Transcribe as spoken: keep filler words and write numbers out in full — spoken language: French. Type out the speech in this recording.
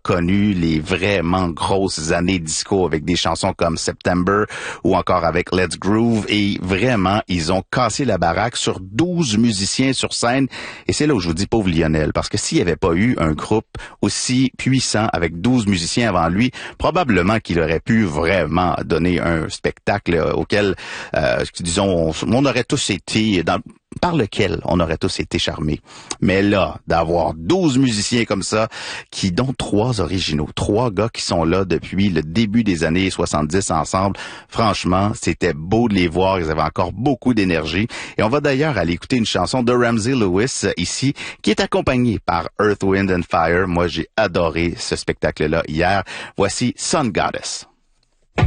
connu les vraiment grosses années disco avec des chansons comme September ou encore avec Let's Groove. Et vraiment, ils ont cassé la baraque sur douze musiciens sur scène. Et c'est là où je vous dis pauvre Lionel, parce que s'il n'y avait pas eu un groupe aussi puissant avec douze musiciens avant lui, probablement qu'il aurait pu vraiment donner un spectacle auquel, euh, disons, on, on aurait tous été, dans, par lequel on aurait tous été charmés. Mais là, d'avoir douze musiciens comme ça, qui dont trois originaux, trois gars qui sont là depuis le début des années soixante-dix ensemble, franchement, c'était beau de les voir, ils avaient encore beaucoup d'énergie. Et on va d'ailleurs aller écouter une chanson de Ramsey Lewis ici, qui est accompagnée par Earth, Wind and Fire. Moi, j'ai adoré ce spectacle-là hier. Voici Sun Goddess.